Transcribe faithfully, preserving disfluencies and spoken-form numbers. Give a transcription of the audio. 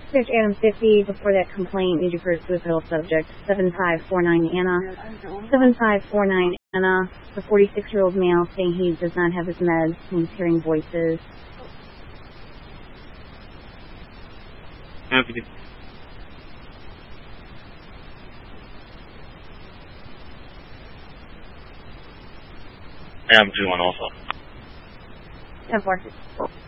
Search Adam fifty. Before that complaint, need to refer to suicidal subject seven five four nine Anna. seven five four nine Anna. The forty-six-year-old male saying he does not have his meds and he's hearing voices. Happy to. I'm two one also. ten four.